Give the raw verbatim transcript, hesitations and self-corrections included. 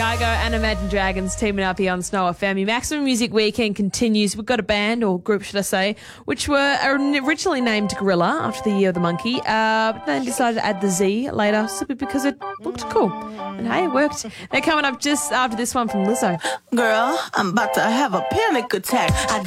Kygo and Imagine Dragons teaming up here on Snow F M. Your Maximum Music Weekend continues. We've got a band, or group should I say, which were originally named Gorilla after the year of the monkey, uh, but then decided to add the Z later simply because it looked cool. And hey, it worked. They're coming up just after this one from Lizzo. Girl, I'm about to have a panic attack. I